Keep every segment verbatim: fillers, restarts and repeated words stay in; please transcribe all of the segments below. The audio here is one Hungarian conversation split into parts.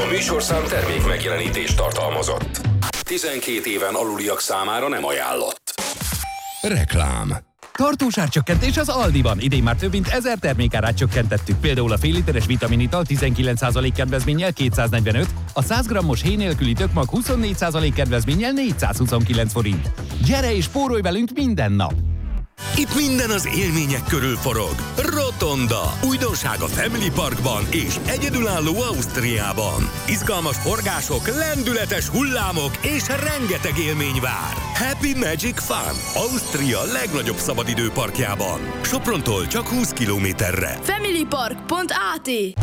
A műsorszám termék megjelenítést tartalmazott. tizenkét éven aluliak számára nem ajánlott. Reklám. Tartós árcsökkentés az Aldiban. Idén már több mint ezer termékárát csökkentettük. Például a fél literes vitaminital tizenkilenc százalék kedvezménnyel kétszáznegyvenöt, a száz grammos héj nélküli tökmag huszonnégy százalék kedvezménnyel négyszázhuszonkilenc forint. Gyere és spórolj velünk minden nap! Itt minden az élmények körül forog. Rotonda. Újdonság a Family Parkban és egyedülálló Ausztriában. Izgalmas forgások, lendületes hullámok és rengeteg élmény vár. Happy Magic Fun. Ausztria legnagyobb szabadidőparkjában. Soprontól csak húsz kilométerre. familypark pont á té.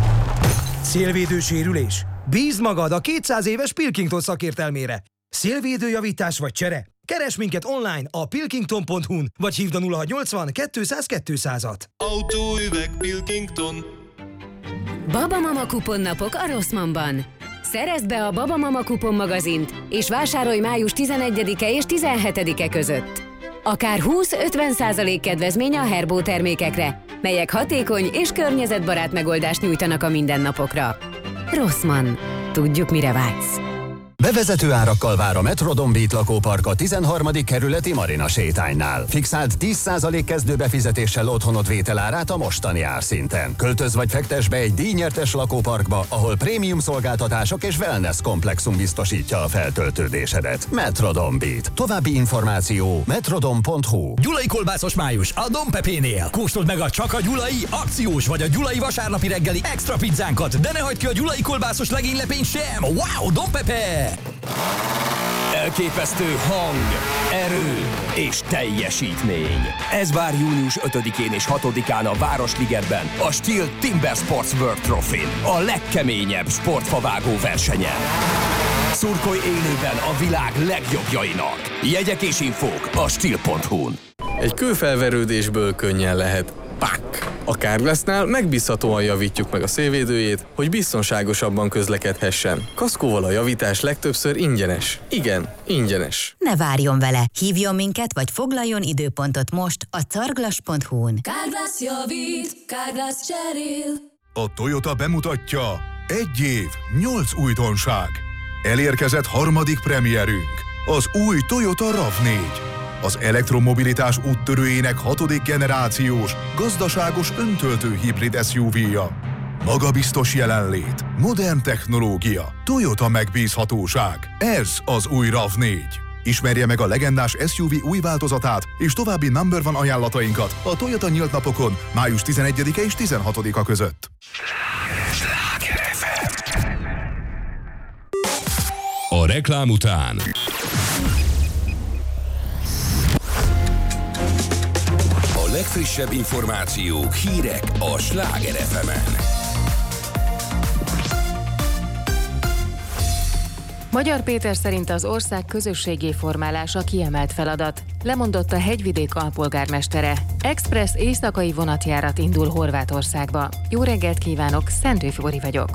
Szélvédő sérülés? Bízd magad a kétszáz éves Pilkington szakértelmére. Szélvédőjavítás vagy csere? Keresd minket online a pilkington pont hu-n, vagy hívd a nulla hatszáznyolcvan kétszáz kétszázat. Autóüveg Pilkington. Babamama kuponnapok a Rossmannban. Szerezd be a Babamama kupon magazint, és vásárolj május tizenegyedike és tizenhetedike között. Akár húsz-ötven százalék kedvezmény a Herbo termékekre, melyek hatékony és környezetbarát megoldást nyújtanak a mindennapokra. Rossmann. Tudjuk, mire vágysz. Bevezető árakkal vár a Metrodon Beat lakópark a tizenharmadik kerületi Marina sétánynál. Fixált tíz százalék kezdőbefizetéssel otthonod vételárát a mostani árszinten. Költöz vagy fektess be egy díjnyertes lakóparkba, ahol prémium szolgáltatások és wellness komplexum biztosítja a feltöltődésedet. Metrodon Beat. További információ metrodon pont hu. Gyulai kolbászos május a Don Pepénél. Kóstold meg a csak a gyulai akciós vagy a gyulai vasárnapi reggeli extra pizzánkat, de ne hagyd ki a gyulai kolbászos legénylepényt sem. Wow, Don Pepe! Elképesztő hang, erő és teljesítmény. Ez vár június ötödikén és hatodikán a Városligetben, a Steel Timber Sports World Trophy-n, a legkeményebb sportfavágó versenyen. Szurkolj élőben a világ legjobbjainak. Jegyek és infók a steel pont hu-n. Egy kőfelverődésből könnyen lehet. Pak! A Carglassnál megbízhatóan javítjuk meg a szélvédőjét, hogy biztonságosabban közlekedhessen. Kaszkóval a javítás legtöbbször ingyenes. Igen, ingyenes. Ne várjon vele! Hívjon minket, vagy foglaljon időpontot most a carglass pont hu-n. Carglass javít, Carglass cserél. A Toyota bemutatja: egy év, nyolc újdonság. Elérkezett harmadik premierünk, az új Toyota ráv négy. Az elektromobilitás úttörőjének hatodik generációs, gazdaságos öntöltő hibrid es u vé-ja. Magabiztos jelenlét, modern technológia, Toyota megbízhatóság. Ez az új ráv négy. Ismerje meg a legendás es u vé új változatát és további number one ajánlatainkat a Toyota nyílt napokon május tizenegyedike és tizenhatodika között. A reklám után a legfrissebb információk, hírek a Sláger ef emen. Magyar Péter szerint az ország közösségé formálása kiemelt feladat. Lemondott a Hegyvidék alpolgármestere. Express éjszakai vonatjárat indul Horvátországba. Jó reggelt kívánok, Szendő Flóri vagyok.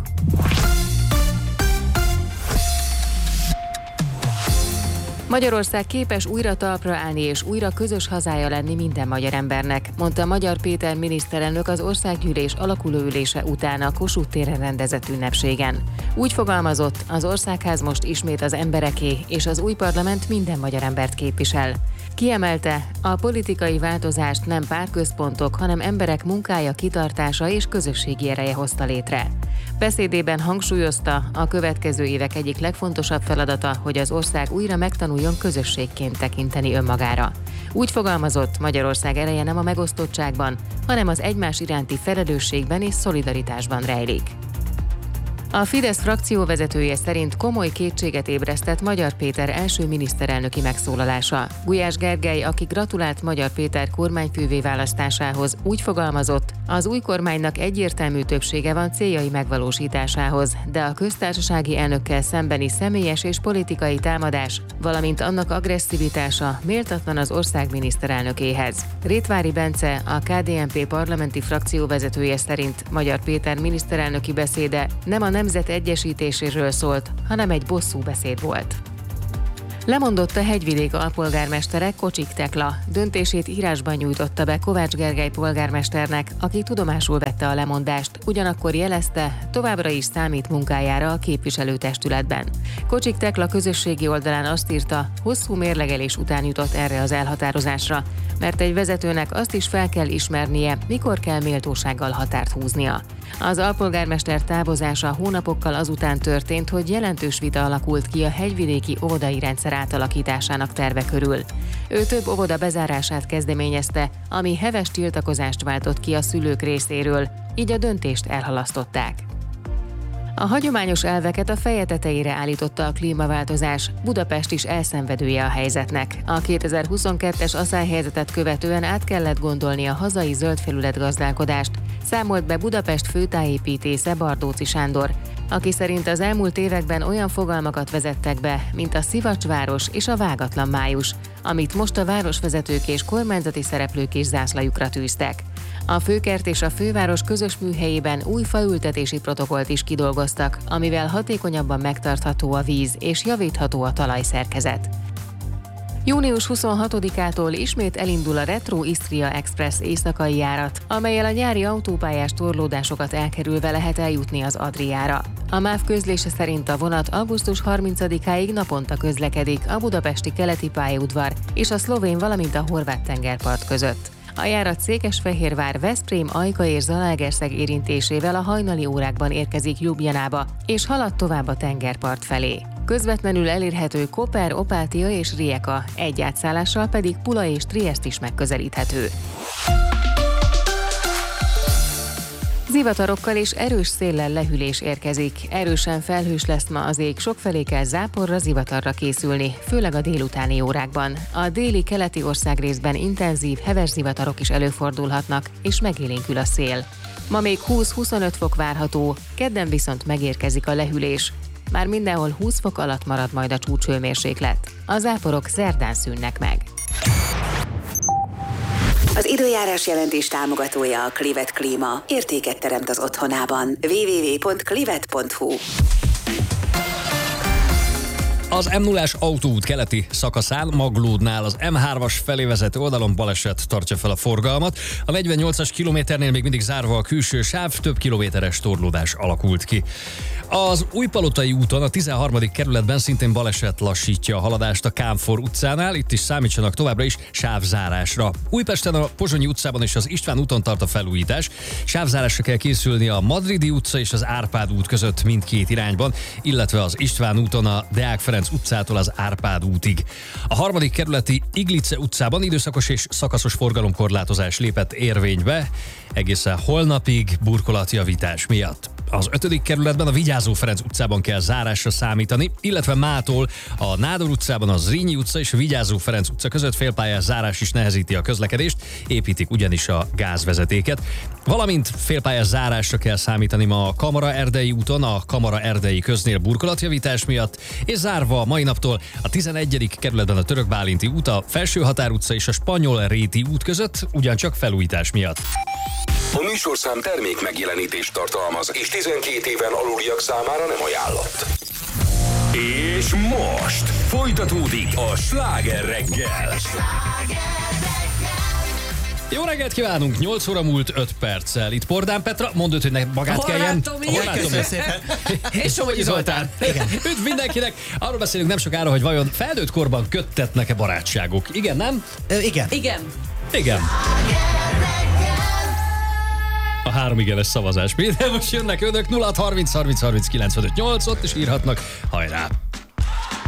Magyarország képes újra talpra állni és újra közös hazája lenni minden magyar embernek, mondta Magyar Péter miniszterelnök az országgyűlés alakuló ülése után a Kossuth téren rendezett ünnepségen. Úgy fogalmazott, az országház most ismét az embereké, és az új parlament minden magyar embert képvisel. Kiemelte, a politikai változást nem pártközpontok, hanem emberek munkája, kitartása és közösségi ereje hozta létre. Beszédében hangsúlyozta, a következő évek egyik legfontosabb feladata, hogy az ország újra megtanuljon közösségként tekinteni önmagára. Úgy fogalmazott, Magyarország ereje nem a megosztottságban, hanem az egymás iránti felelősségben és szolidaritásban rejlik. A Fidesz frakcióvezetője szerint komoly kétséget ébresztett Magyar Péter első miniszterelnöki megszólalása. Gulyás Gergely, aki gratulált Magyar Péter kormányfővé választásához, úgy fogalmazott, az új kormánynak egyértelmű többsége van céljai megvalósításához, de a köztársasági elnökkel szembeni személyes és politikai támadás, valamint annak agresszivitása méltatlan az ország miniszterelnökéhez. Rétvári Bence, a ká dé en pé parlamenti frakcióvezetője szerint Magyar Péter miniszterelnöki beszéde nem a nemzet egyesítéséről szólt, hanem egy bosszú beszéd volt. Lemondott a Hegyvidék alpolgármestere, Kocsik Tekla. Döntését írásban nyújtotta be Kovács Gergely polgármesternek, aki tudomásul vette a lemondást, ugyanakkor jelezte, továbbra is számít munkájára a képviselőtestületben. Kocsik Tekla közösségi oldalán azt írta, hosszú mérlegelés után jutott erre az elhatározásra, mert egy vezetőnek azt is fel kell ismernie, mikor kell méltósággal határt húznia. Az alpolgármester távozása hónapokkal azután történt, hogy jelentős vita alakult ki a hegyvidéki óvodai rendszer átalakításának terve körül. Ő több óvoda bezárását kezdeményezte, ami heves tiltakozást váltott ki a szülők részéről, így a döntést elhalasztották. A hagyományos elveket a feje tetejére állította a klímaváltozás, Budapest is elszenvedője a helyzetnek. A kétezer-huszonkettes aszályhelyzetet követően át kellett gondolni a hazai zöldfelület gazdálkodást, számolt be Budapest főtájépítésze Bardóci Sándor, aki szerint az elmúlt években olyan fogalmakat vezettek be, mint a szivacsváros és a vágatlan május, amit most a városvezetők és kormányzati szereplők is zászlajukra tűztek. A főkert és a főváros közös műhelyében új faültetési protokollt is kidolgoztak, amivel hatékonyabban megtartható a víz és javítható a talajszerkezet. június huszonhatodikától ismét elindul a Retro Isztria Express éjszakai járat, amellyel a nyári autópályás torlódásokat elkerülve lehet eljutni az Adriára. A MÁV közlése szerint a vonat augusztus harmincadikáig naponta közlekedik a budapesti keleti pályaudvar és a szlovén, valamint a horvát tengerpart között. A járat Székesfehérvár, Veszprém, Ajka és Zalaegerszeg érintésével a hajnali órákban érkezik Ljubljanába, és halad tovább a tengerpart felé. Közvetlenül elérhető Koper, Opátia és Rijeka, egy átszállással pedig Pula és Triest is megközelíthető. Zivatarokkal és erős széllel lehűlés érkezik. Erősen felhős lesz ma az ég, sokfelé kell záporra, zivatarra készülni, főleg a délutáni órákban. A déli keleti országrészben intenzív, heves zivatarok is előfordulhatnak, és megélénkül a szél. Ma még húsz-huszonöt fok várható, kedden viszont megérkezik a lehűlés. Már mindenhol húsz fok alatt marad majd a csúcshőmérséklet. A záporok szerdán szűnnek meg. Az időjárás jelentés támogatója a Clivet Klíma. Értéket teremt az otthonában. double-u double-u double-u pont clivet pont hu. Az em nullás autóút keleti szakaszán Maglódnál az em hármas felé vezető oldalon baleset tartja fel a forgalmat. A negyvennyolcas kilométernél még mindig zárva a külső sáv, több kilométeres torlódás alakult ki. Az Újpalotai úton a tizenharmadik kerületben szintén baleset lassítja a haladást a Kámfor utcánál, itt is számítsanak továbbra is sávzárásra. Újpesten a Pozsonyi utcában és az István úton tart a felújítás. Sávzárásra kell készülni a Madridi utca és az Árpád út között mindkét irányban, illetve az István úton a Deák Ferenc utcától az Árpád útig. A harmadik kerületi Iglice utcában időszakos és szakaszos forgalomkorlátozás lépett érvénybe, egészen holnapig burkolatjavítás miatt. Az ötödik kerületben a Vigyázó Ferenc utcában kell zárásra számítani, illetve mától a Nádor utcában a Zrínyi utca és a Vigyázó Ferenc utca között félpályás zárás is nehezíti a közlekedést, építik ugyanis a gázvezetéket. Valamint félpályás zárásra kell számítani ma a Kamara-Erdei úton, a Kamara-Erdei köznél burkolatjavítás miatt, és zárva a mai naptól a tizenegyedik kerületben a Török Bálinti út, a Felsőhatár utca és a Spanyol-Réti út között ugyancsak felújítás miatt. A műsorszám termék megjelenítést tartalmaz, és tizenkét éven aluliak számára nem ajánlott. És most folytatódik a Sláger reggel. Jó reggelt kívánunk! nyolc óra múlt öt perccel. Itt Pordán Petra, mondd őt, hogy ne magát Hol kelljen. Tomi? Hol Tomi? Szépen. És Somogyi Zoltán. Üdv mindenkinek! Arról beszélünk nem sokára, hogy vajon felnőtt korban köttetnek-e barátságok. Igen, nem? Ö, igen. Igen. Igen. A három igenes szavazás. Minden most jönnek önök nulla hat harminc harminc harminc kilencvenöt nyolc, ott is írhatnak. Hajrá!